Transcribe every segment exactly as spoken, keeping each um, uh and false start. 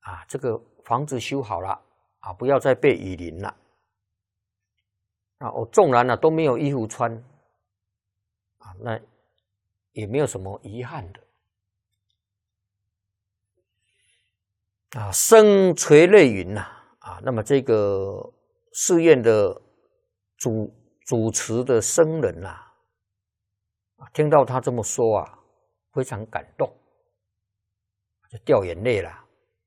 啊，这个房子修好了啊，不要再被雨淋了啊。我纵然呢、啊、都没有衣服穿啊，那也没有什么遗憾的啊。声垂泪云呐 啊, 啊，那么这个寺院的主主持的僧人呐、啊，听到他这么说啊，非常感动，就掉眼泪了。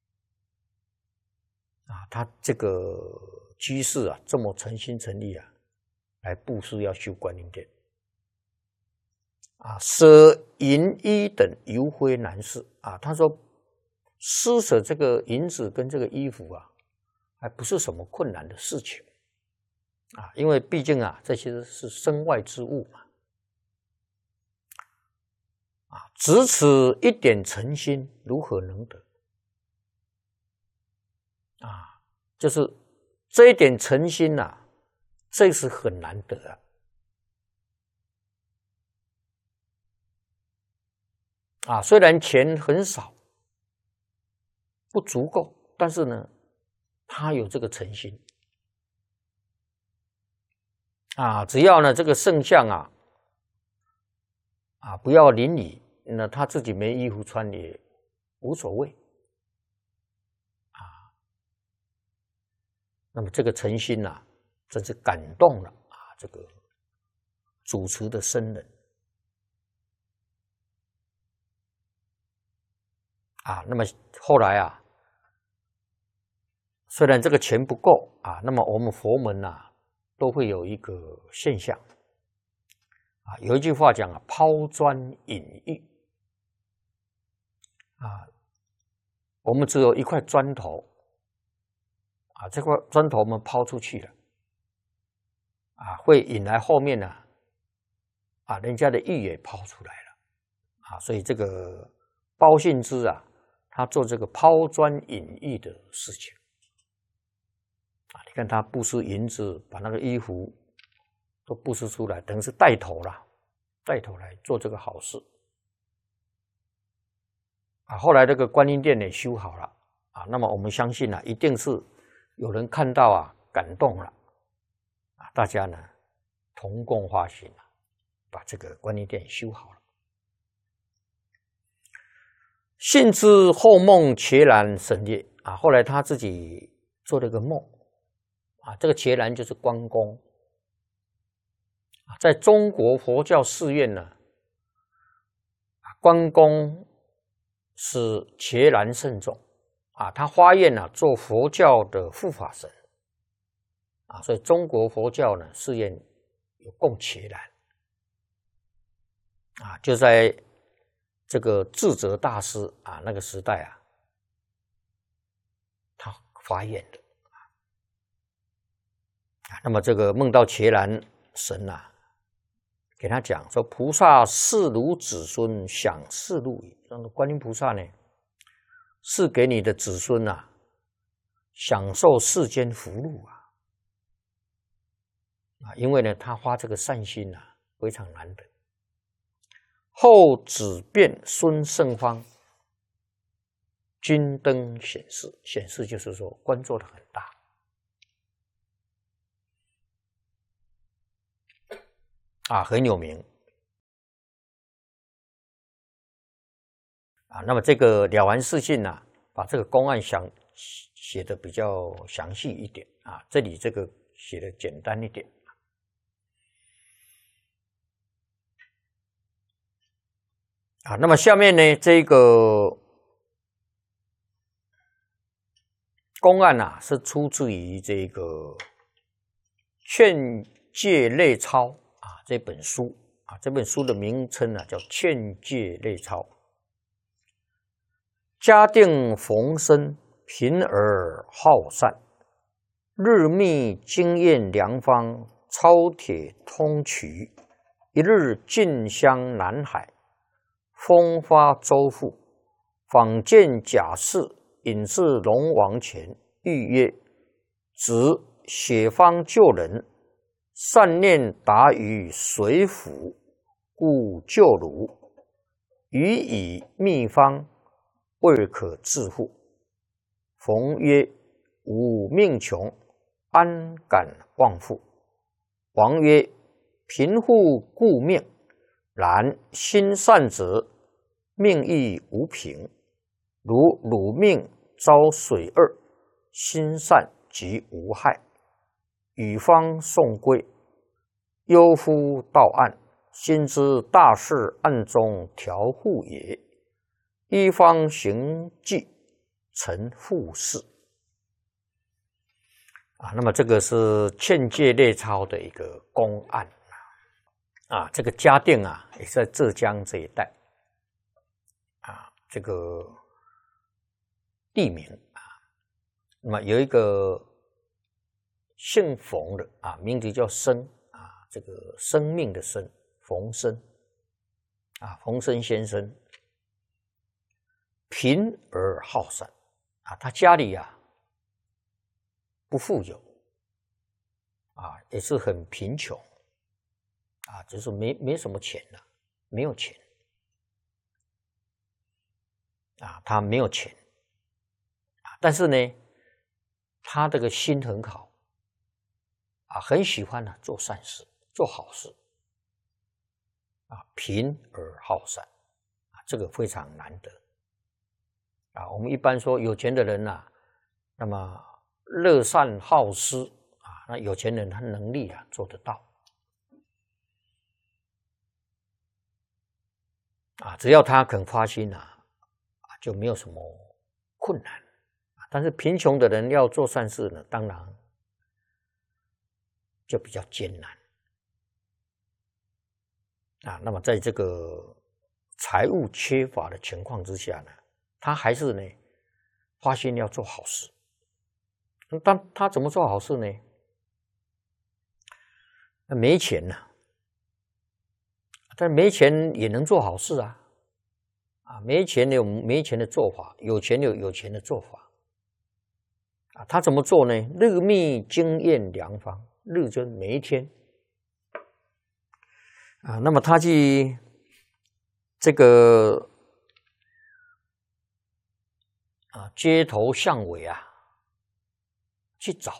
啊，他这个居士啊，这么诚心诚意啊，来布施要修观音殿，啊，舍银衣等犹非难事啊。他说，施舍这个银子跟这个衣服啊，还不是什么困难的事情啊，因为毕竟啊，这些是身外之物嘛，啊，只此一点诚心，如何能得？啊，就是这一点诚心呐、啊，这是很难得啊。啊，虽然钱很少，不足够，但是呢，他有这个诚心啊。只要呢这个圣像啊，啊不要淋雨，那他自己没衣服穿也无所谓啊。那么这个诚心呐、啊，真是感动了啊！这个主持的僧人啊，那么后来啊。虽然这个钱不够啊，那么我们佛门呐、啊，都会有一个现象啊，有一句话讲啊，抛砖引玉啊，我们只有一块砖头啊，这块砖头我们抛出去了啊，会引来后面呢 啊, 啊，人家的玉也抛出来了啊，所以这个包信之啊，他做这个抛砖引玉的事情。啊，你看他布施银子，把那个衣服都布施出来，等于是带头啦，带头来做这个好事。啊，后来这个观音殿也修好了啊，那么我们相信啊，一定是有人看到啊，感动了啊，大家呢同共发心啊，把这个观音殿修好了。信之后梦伽蓝神业啊，后来他自己做了个梦。啊，这个伽蓝就是关公啊，在中国佛教寺院呢，关公是伽蓝圣众啊，他发愿呢做佛教的护法神啊，所以中国佛教呢寺院有供伽蓝啊，就在这个智者大师啊那个时代啊，他发愿的。那么这个梦到伽蓝神啊，给他讲说：“菩萨视汝子孙，享世路矣。”观音菩萨呢，是给你的子孙啊，享受世间福禄啊！啊，因为呢，他发这个善心啊，非常难得。后子变孙胜方，金灯显示，显示就是说官做得很大。啊，很有名啊。那么这个了凡四训呢、啊，把这个公案详写的比较详细一点啊。这里这个写的简单一点啊。那么下面呢，这个公案啊，是出自于这个《劝诫类钞》。啊，这本书啊，这本书的名称呢、啊、叫《劝诫类钞》。家定逢生，贫而好善，日觅经验良方，超铁通衢。一日进乡南海，风发舟覆，访见贾氏，引至龙王前，欲曰：“子写方救人。”善念达于水府，故救汝。予以秘方，未可致富。 冯曰：吾命穷，安敢忘父？王曰：贫乎故命，然心善者，命亦无凭。如汝命遭水厄，心善即无害。与方送归，忧夫到岸，心知大事暗中调护也。一方行迹，成复事。啊，那么这个是劝诫列超的一个公案啊。这个嘉定啊，也是在浙江这一带啊，这个地名啊。那么有一个姓冯的啊，名字叫生啊，这个生命的生，冯生啊，冯生先生，贫而好善啊，他家里啊不富有啊，也是很贫穷啊，就是没没什么钱了、啊，没有钱啊，他没有钱啊，但是呢，他这个心很好啊，很喜欢呢、啊、做善事、做好事啊，贫而好善啊，这个非常难得啊。我们一般说有钱的人呐、啊，那么乐善好施啊，那有钱人他能力啊做得到啊，只要他肯发心啊，啊就没有什么困难啊。但是贫穷的人要做善事呢，当然就比较艰难啊。那么在这个财务缺乏的情况之下呢，他还是呢发心要做好事。但他怎么做好事呢？没钱呐、啊，但没钱也能做好事啊！啊，没钱有没钱的做法，有钱有有钱的做法啊。他怎么做呢？日觅经验良方，日就是每一天啊。那么他去这个啊街头巷尾啊去找。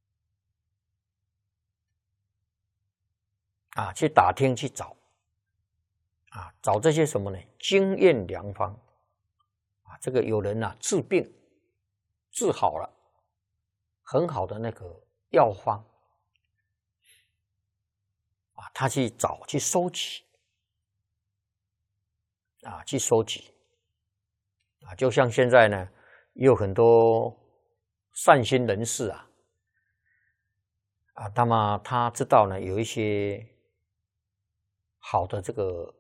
啊，去打听去找，啊，找这些什么呢？经验良方，啊，这个有人呐、啊、治病治好了，很好的那个药方，啊，他去找去收集，啊，去收集，啊，就像现在呢，也有很多善心人士啊，啊，那么他知道呢有一些好的这个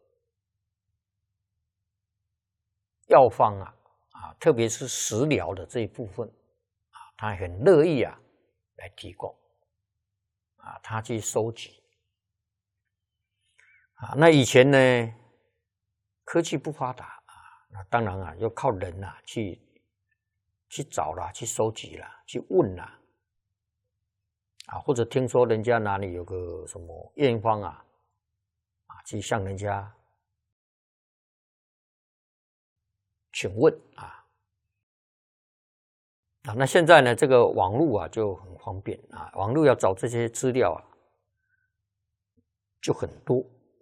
药方啊，啊，特别是食疗的这一部分啊，他很乐意啊来提供啊，他去收集啊。那以前呢，科技不发达啊，那当然啊，要靠人啊去去找啦，去收集啦，去问啦啊，或者听说人家哪里有个什么验方啊，啊，去向人家请问啊，啊，那现在呢，这个网络啊就很方便啊，网络要找这些资料啊就很多。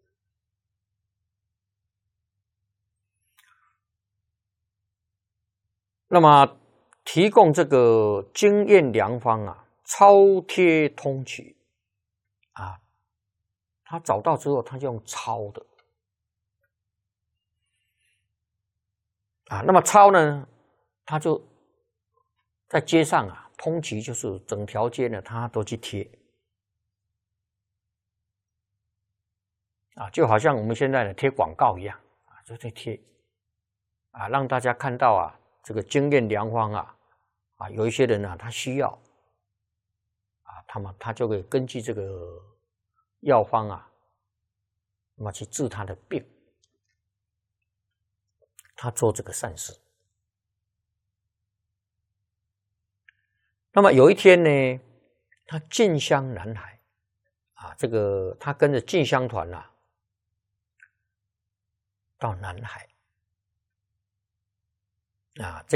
那么提供这个经验良方啊，抄贴通取啊，他找到之后，他就用抄的啊。那么抄呢，他就在街上啊，通衢就是整条街呢，他都去贴啊，就好像我们现在的贴广告一样啊，就在贴啊，让大家看到啊，这个经验良方啊，啊，有一些人啊，他需要啊，他们他就会根据这个药方啊，那么去治他的病，他做这个善事。那么有一天呢，他进香南海啊，这个他跟着进香团啊，到南海啊，这